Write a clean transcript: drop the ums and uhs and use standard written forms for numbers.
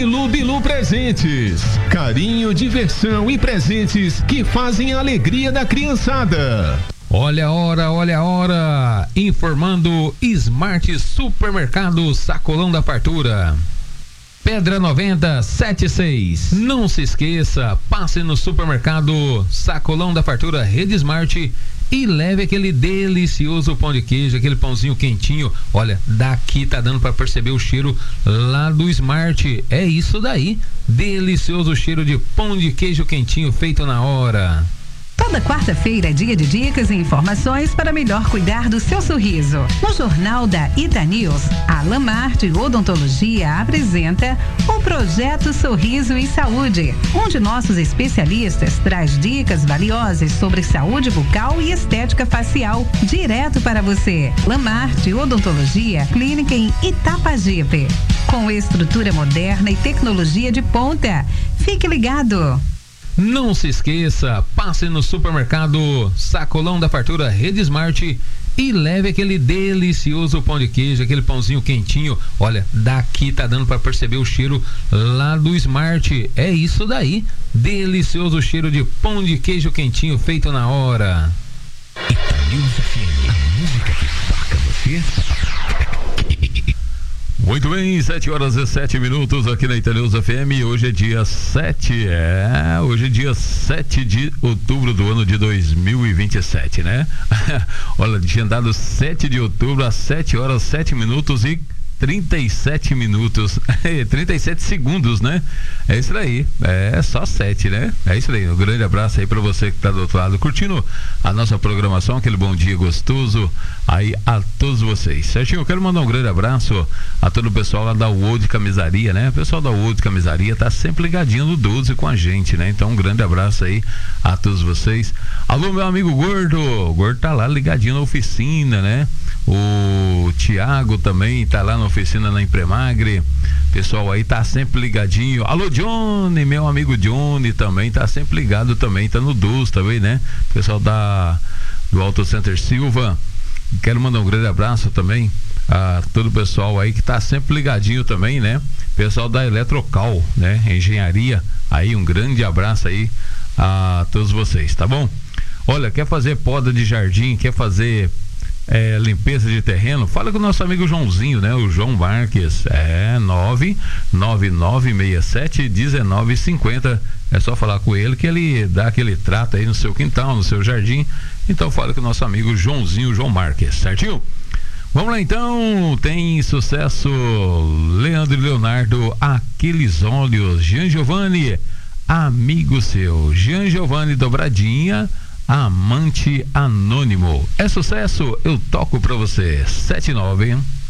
Bilu Presentes. Carinho, diversão e presentes que fazem a alegria da criançada. Olha a hora. Informando Smart Supermercado Sacolão da Fartura. Pedra 9076. Não se esqueça, passe no supermercado Sacolão da Fartura Rede Smart e leve aquele delicioso pão de queijo, aquele pãozinho quentinho. Olha, daqui tá dando para perceber o cheiro lá do Smart. É isso daí, delicioso cheiro de pão de queijo quentinho feito na hora. Toda quarta-feira é dia de dicas e informações para melhor cuidar do seu sorriso. No Jornal da Ita News, a Lamarte Odontologia apresenta o Projeto Sorriso e Saúde, onde nossos especialistas traz dicas valiosas sobre saúde bucal e estética facial, direto para você. Lamarte Odontologia, clínica em Itapajipe, com estrutura moderna e tecnologia de ponta. Fique ligado! Não se esqueça, passe no supermercado Sacolão da Fartura Rede Smart e leve aquele delicioso pão de queijo, aquele pãozinho quentinho. Olha, daqui tá dando para perceber o cheiro lá do Smart. É isso daí, delicioso cheiro de pão de queijo quentinho feito na hora. Itanews FM, a música que toca você. Muito bem, 7h07 aqui na Itanews FM. Hoje é dia 7, hoje é dia 7 de outubro do ano de 2027, né? Olha, tinha dado 7 de outubro às 7h07 e 37 minutos, 37 segundos, né? É isso aí, é só 7, né? É isso aí, um grande abraço aí pra você que tá do outro lado curtindo a nossa programação, aquele bom dia gostoso aí a todos vocês, certinho? Eu quero mandar um grande abraço a todo o pessoal lá da World Camisaria, né? O pessoal da World Camisaria tá sempre ligadinho no 12 com a gente, né? Então um grande abraço aí a todos vocês. Alô, meu amigo Gordo, o Gordo tá lá ligadinho na oficina, né? O Thiago também tá lá na oficina na Impremagre. Pessoal aí tá sempre ligadinho. Alô, Johnny, meu amigo Johnny também tá sempre ligado também, tá no 12 também, né? Pessoal do Auto Center Silva. Quero mandar um grande abraço também a todo o pessoal aí que tá sempre ligadinho também, né? Pessoal da Eletrocal, né? Engenharia, aí um grande abraço aí a todos vocês, tá bom? Olha, quer fazer poda de jardim, quer fazer limpeza de terreno, fala com o nosso amigo Joãozinho, né? O João Marques, 999671950. É só falar com ele que ele dá aquele trato aí no seu quintal, no seu jardim. Então fala com o nosso amigo Joãozinho, João Marques, certinho? Vamos lá então, tem sucesso Leandro e Leonardo, Aqueles Olhos, Jean Giovanni, amigo seu, Jean Giovanni Dobradinha, Amante Anônimo. É sucesso, eu toco pra você. 7-9, hein?